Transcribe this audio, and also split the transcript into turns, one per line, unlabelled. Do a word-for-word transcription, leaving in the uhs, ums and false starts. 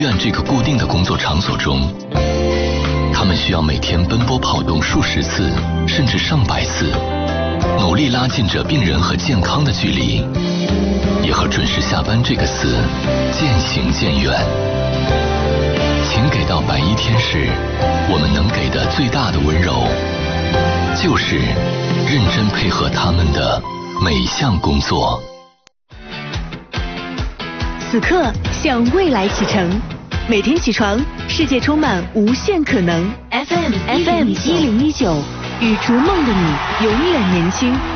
院这个固定的工作场所中，他们需要每天奔波跑动数十次，甚至上百次，努力拉近着病人和健康的距离，也和准时下班这个词渐行渐远。请给到白衣天使，我们能给的最大的温柔，就是认真配合他们的每项工作。
此刻向未来启程，每天起床，世界充满无限可能。F M F M 一零一九，与逐梦的你永远年轻。